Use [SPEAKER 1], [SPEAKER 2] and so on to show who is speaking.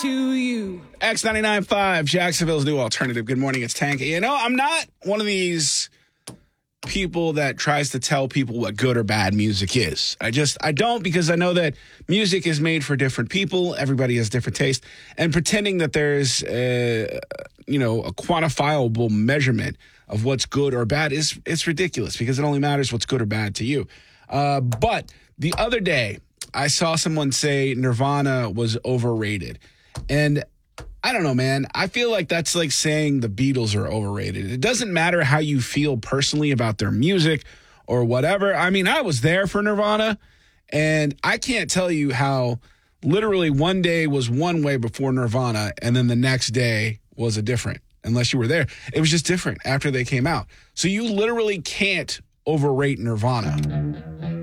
[SPEAKER 1] to you.
[SPEAKER 2] X99.5, Jacksonville's new alternative. Good morning, it's Tank. You know, I'm not one of these people that tries to tell people what good or bad music is. I don't, because I know that music is made for different people. Everybody has different taste. And pretending that there's a quantifiable measurement of what's good or bad it's ridiculous, because it only matters what's good or bad to you. But the other day, I saw someone say Nirvana was overrated. And I don't know, man. I feel like that's like saying the Beatles are overrated. It doesn't matter how you feel personally about their music or whatever. I mean, I was there for Nirvana, and I can't tell you how literally one day was one way before Nirvana, and then the next day was a different. Unless you were there. It was just different after they came out. So you literally can't overrate Nirvana.